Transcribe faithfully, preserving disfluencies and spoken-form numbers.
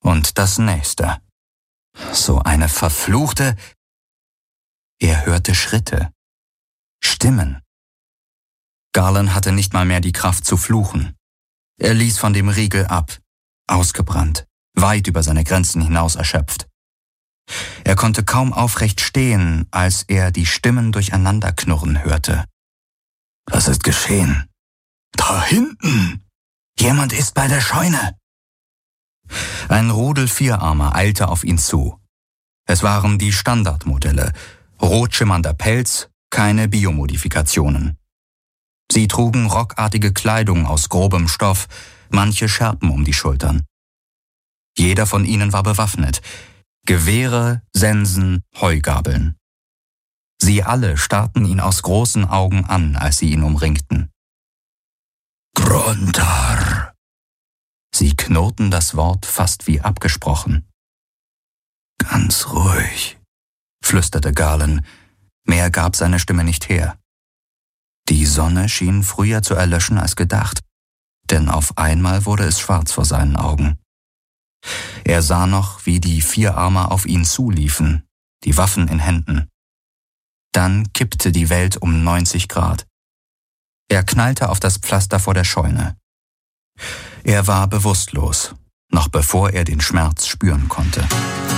Und das nächste. So eine verfluchte... Er hörte Schritte. Stimmen. Garland hatte nicht mal mehr die Kraft zu fluchen. Er ließ von dem Riegel ab, ausgebrannt, weit über seine Grenzen hinaus erschöpft. Er konnte kaum aufrecht stehen, als er die Stimmen durcheinander knurren hörte. Was ist geschehen? Da hinten! Jemand ist bei der Scheune! Ein Rudel Vierarmer eilte auf ihn zu. Es waren die Standardmodelle, rot schimmernder Pelz, keine Biomodifikationen. Sie trugen rockartige Kleidung aus grobem Stoff, manche Schärpen um die Schultern. Jeder von ihnen war bewaffnet. Gewehre, Sensen, Heugabeln. Sie alle starrten ihn aus großen Augen an, als sie ihn umringten. Grontar! Sie knurrten das Wort fast wie abgesprochen. Ganz ruhig, flüsterte Garland. Mehr gab seine Stimme nicht her. Die Sonne schien früher zu erlöschen als gedacht, denn auf einmal wurde es schwarz vor seinen Augen. Er sah noch, wie die Vierarmer auf ihn zuliefen, die Waffen in Händen. Dann kippte die Welt um neunzig Grad. Er knallte auf das Pflaster vor der Scheune. Er war bewusstlos, noch bevor er den Schmerz spüren konnte.